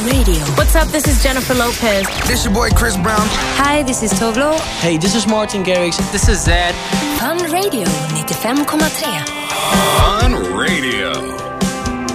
Radio. What's up? This is Jennifer Lopez. This your boy Chris Brown. Hi, this is Toglo. Hey, this is Martin Garrix. This is Zed. Fun Radio 95,3. Fun Radio.